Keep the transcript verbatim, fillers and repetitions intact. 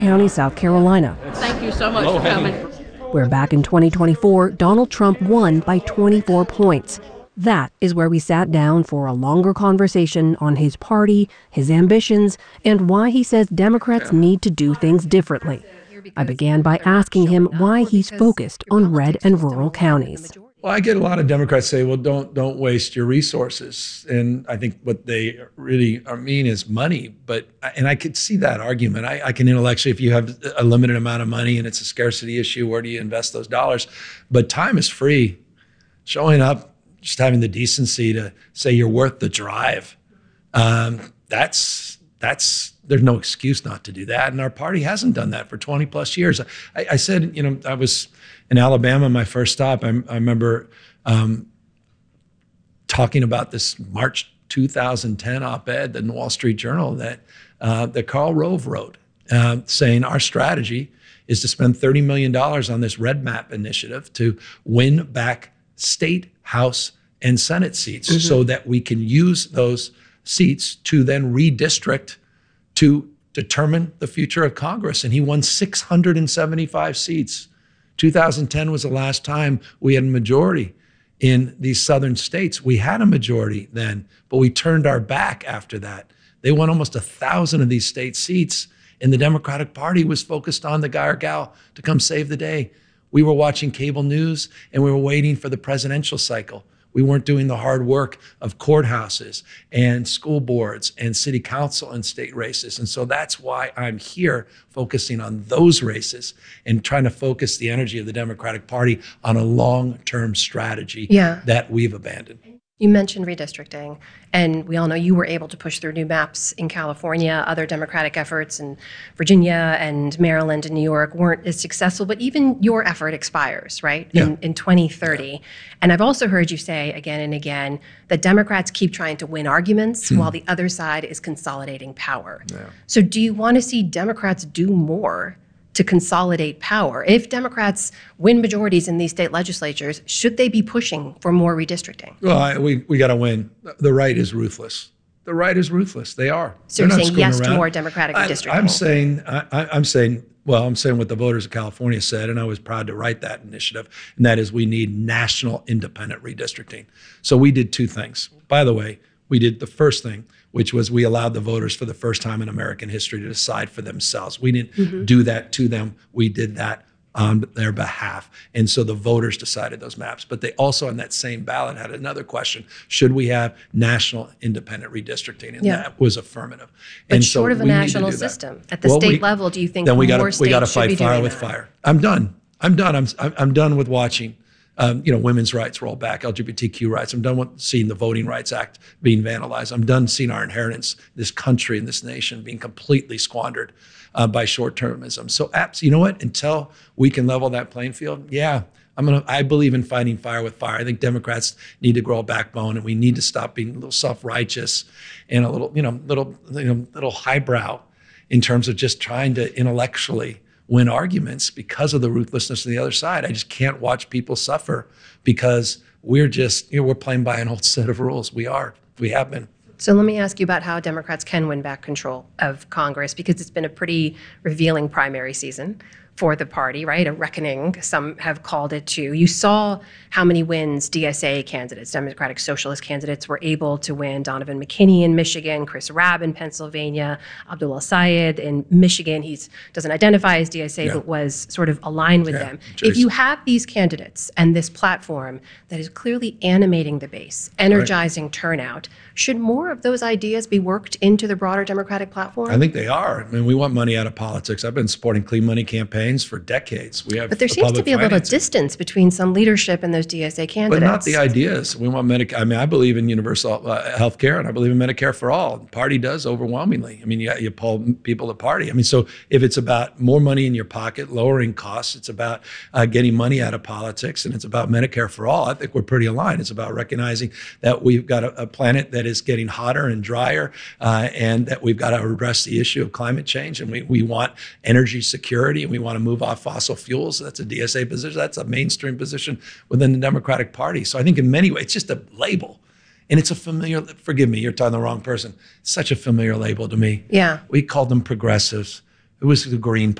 County, South Carolina. Thank you so much for coming. Where back in twenty twenty-four, Donald Trump won by twenty-four points. That is where we sat down for a longer conversation on his party, his ambitions, and why he says Democrats need to do things differently. I began by asking him why he's focused on red and rural counties. Well, I get a lot of Democrats say, well, don't don't waste your resources. And I think what they really mean is money. But, and I could see that argument. I, I can intellectually, if you have a limited amount of money and it's a scarcity issue, where do you invest those dollars? But time is free. Showing up, just having the decency to say you're worth the drive, um, that's, that's, there's no excuse not to do that. And our party hasn't done that for twenty plus years. I, I said, you know, I was in Alabama, my first stop. I, I remember um, talking about this March two thousand ten op-ed in the Wall Street Journal that, uh, that Karl Rove wrote, uh, saying our strategy is to spend thirty million dollars on this Red Map initiative to win back state, House, and Senate seats, mm-hmm. so that we can use those seats to then redistrict to determine the future of Congress. And he won six hundred seventy-five seats. two thousand ten was the last time we had a majority in these southern states. We had a majority then, but we turned our back after that. They won almost a thousand of these state seats, and the Democratic Party was focused on the guy or gal to come save the day. We were watching cable news, and we were waiting for the presidential cycle. We weren't doing the hard work of courthouses and school boards and city council and state races. And so that's why I'm here focusing on those races and trying to focus the energy of the Democratic Party on a long-term strategy yeah. that we've abandoned. You mentioned redistricting, and we all know you were able to push through new maps in California. Other Democratic efforts in Virginia and Maryland and New York weren't as successful, but even your effort expires, right, yeah. in, in twenty thirty. Yeah. And I've also heard you say again and again that Democrats keep trying to win arguments hmm. while the other side is consolidating power. Yeah. So do you want to see Democrats do more to consolidate power? If Democrats win majorities in these state legislatures, should they be pushing for more redistricting? Well, I, we, we got to win. The right is ruthless. The right is ruthless. They are. So They're you're saying yes around. to more Democratic redistricting? I, I'm saying, I, I'm saying, well, I'm saying what the voters of California said, and I was proud to write that initiative, and that is we need national independent redistricting. So we did two things. By the way, we did the first thing, which was we allowed the voters for the first time in American history to decide for themselves. We didn't mm-hmm. do that to them. We did that on their behalf. And so the voters decided those maps. But they also, on that same ballot, had another question. Should we have national independent redistricting? And yeah. that was affirmative. But and short so of a national system, at the well, state we, level, do you think then we more gotta, states we gotta should be fight fire doing with that? fire. I'm done. I'm done. I'm, I'm done with watching Um, you know, women's rights roll back, L G B T Q rights. I'm done with seeing the Voting Rights Act being vandalized. I'm done seeing our inheritance, this country and this nation being completely squandered uh, by short-termism. So, apps, you know what? Until we can level that playing field, yeah, I'm gonna. I believe in fighting fire with fire. I think Democrats need to grow a backbone, and we need to stop being a little self-righteous and a little, you know, little, you know, little highbrow in terms of just trying to intellectually win arguments because of the ruthlessness of the other side. I just can't watch people suffer because we're just, you know, we're playing by an old set of rules. We are, we have been. So let me ask you about how Democrats can win back control of Congress, because it's been a pretty revealing primary season for the party, right? A reckoning, some have called it too. You saw how many wins D S A candidates, Democratic Socialist candidates, were able to win. Donovan McKinney in Michigan, Chris Rabb in Pennsylvania, Abdul El-Sayed in Michigan. He doesn't identify as D S A, yeah. but was sort of aligned with yeah, them. Jason. If you have these candidates and this platform that is clearly animating the base, energizing right. turnout, should more of those ideas be worked into the broader Democratic platform? I think they are. I mean, we want money out of politics. I've been supporting clean money campaigns for decades. We have, but there seems to be a little distance between some leadership and those D S A candidates. But not the ideas. We want Medicare. I mean, I believe in universal uh, health care, and I believe in Medicare for all. The party does overwhelmingly. I mean, you, you poll people to party. I mean, so if it's about more money in your pocket, lowering costs, it's about uh, getting money out of politics, and it's about Medicare for all, I think we're pretty aligned. It's about recognizing that we've got a, a planet that is getting hotter and drier, uh, and that we've got to address the issue of climate change, and we, we want energy security, and we want to move off fossil fuels. That's a D S A position. That's a mainstream position within the Democratic Party. So I think in many ways, it's just a label. And it's a familiar, forgive me, you're talking to the wrong person. It's such a familiar label to me. Yeah. We called them progressives. it was the Green